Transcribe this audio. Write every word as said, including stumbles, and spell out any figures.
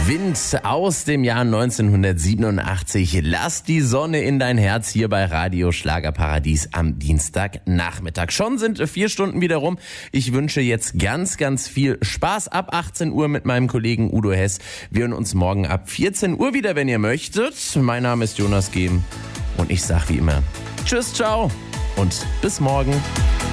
Wind aus dem Jahr neunzehnhundertsiebenundachtzig. Lass die Sonne in dein Herz hier bei Radio Schlagerparadies am Dienstagnachmittag. Schon sind vier Stunden wieder rum. Ich wünsche jetzt ganz, ganz viel Spaß ab achtzehn Uhr mit meinem Kollegen Udo Hess. Wir hören uns morgen ab vierzehn Uhr wieder, wenn ihr möchtet. Mein Name ist Jonas Gehm und ich sag wie immer Tschüss, ciao und bis morgen.